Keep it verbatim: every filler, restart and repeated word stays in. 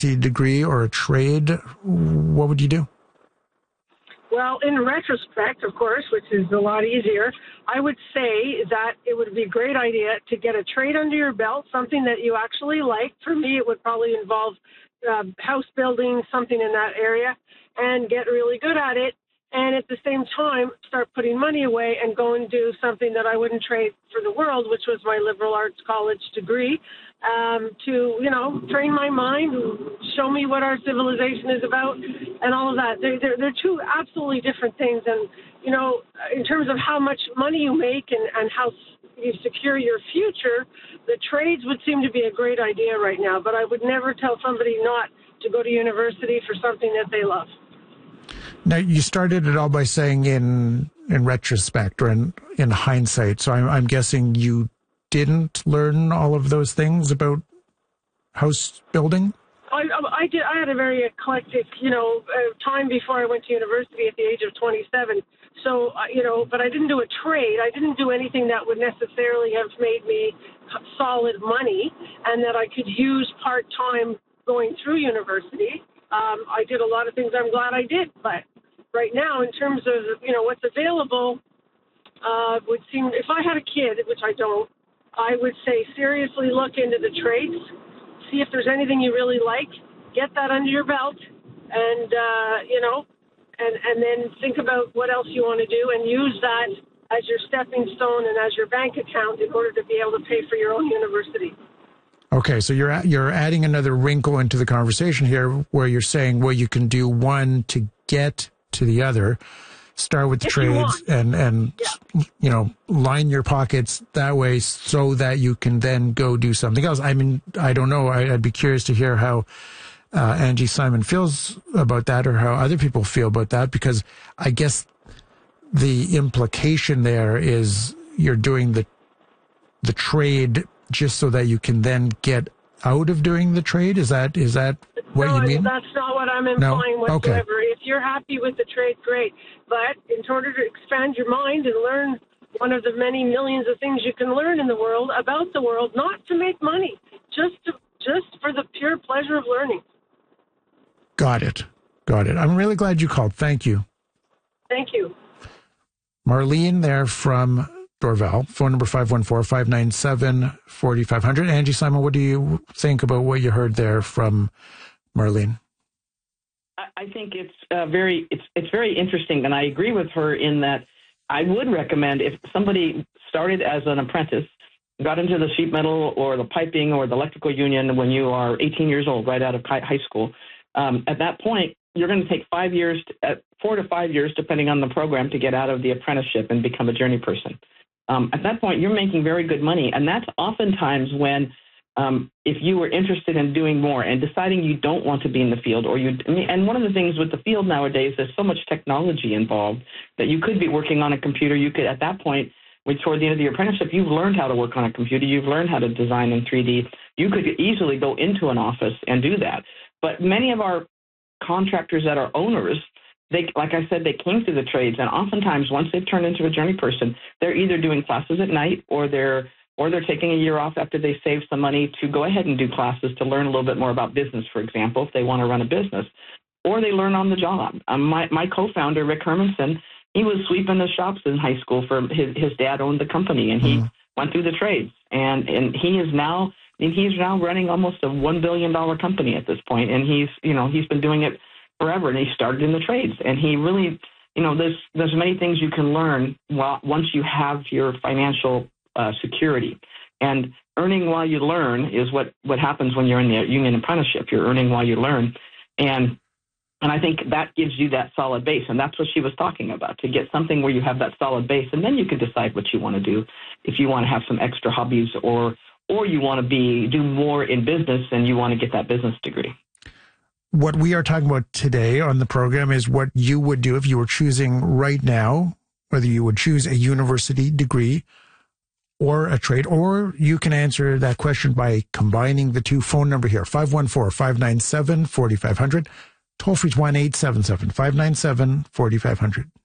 degree or a trade, what would you do? Well, in retrospect, of course, which is a lot easier, I would say that it would be a great idea to get a trade under your belt, something that you actually like. For me, it would probably involve uh, house building, something in that area, and get really good at it. And at the same time, start putting money away and go and do something that I wouldn't trade for the world, which was my liberal arts college degree, um, to, you know, train my mind, show me what our civilization is about, and all of that. They're, they're, they're two absolutely different things. And, you know, in terms of how much money you make and, and how you secure your future, the trades would seem to be a great idea right now. But I would never tell somebody not to go to university for something that they love. Now, you started it all by saying in in retrospect or in, in hindsight, so I'm, I'm guessing you didn't learn all of those things about house building? I, I, did, I had a very eclectic, you know, uh, time before I went to university at the age of twenty-seven. So, uh, you know, but I didn't do a trade. I didn't do anything that would necessarily have made me solid money and that I could use part-time going through university. Um, I did a lot of things I'm glad I did, but right now, in terms of, you know, what's available, uh, would seem, if I had a kid, which I don't, I would say seriously look into the trades, see if there's anything you really like, get that under your belt, and, uh, you know, and, and then think about what else you want to do and use that as your stepping stone and as your bank account in order to be able to pay for your own university. Okay, so you're you're adding another wrinkle into the conversation here where you're saying, well, you can do one to get to the other. Start with the if trades and, and yeah. you know, line your pockets that way so that you can then go do something else. I mean, I don't know. I, I'd be curious to hear how uh, Angie Simon feels about that or how other people feel about that, because I guess the implication there is you're doing the the trade just so that you can then get out of doing the trade? Is that is that what no, you mean? That's not what I'm implying no? whatsoever. Okay. If you're happy with the trade, great. But in order to expand your mind and learn one of the many millions of things you can learn in the world about the world, not to make money, just to, just for the pure pleasure of learning. Got it. Got it. I'm really glad you called. Thank you. Thank you. Marlene there from Dorval, phone number five one four, five nine seven, four five zero zero. Angie Simon, what do you think about what you heard there from Marlene? I think it's uh, very it's it's very interesting, and I agree with her in that I would recommend if somebody started as an apprentice, got into the sheet metal or the piping or the electrical union when you are eighteen years old, right out of high school. Um, at that point, you're going to take five years, uh, four to five years, depending on the program, to get out of the apprenticeship and become a journey person. Um, at that point, you're making very good money, and that's oftentimes when, um, if you were interested in doing more and deciding you don't want to be in the field, or you, and one of the things with the field nowadays, there's so much technology involved that you could be working on a computer. You could, at that point, when toward the end of your apprenticeship, you've learned how to work on a computer, you've learned how to design in three D. You could easily go into an office and do that. But many of our contractors that are owners, They, like I said, they came through the trades, and oftentimes once they've turned into a journey person, they're either doing classes at night or they're or they're taking a year off after they save some money to go ahead and do classes to learn a little bit more about business, for example, if they want to run a business, or they learn on the job. Um, my, my co-founder, Rick Hermanson, he was sweeping the shops in high school for his, his dad owned the company, and he mm. went through the trades, and, and he is now he's now running almost a one billion dollars company at this point, and he's you know he's been doing it forever, and he started in the trades, and he really, you know, there's there's many things you can learn while, once you have your financial uh, security, and earning while you learn is what, what happens when you're in the union apprenticeship. You're earning while you learn, and and I think that gives you that solid base, and that's what she was talking about, to get something where you have that solid base, and then you can decide what you want to do, if you want to have some extra hobbies, or or you want to be do more in business and you want to get that business degree. What we are talking about today on the program is what you would do if you were choosing right now, whether you would choose a university degree or a trade, or you can answer that question by combining the two. Phone number here, five one four, five nine seven, four five zero zero. Toll free one eight seven seven, five nine seven, four five zero zero.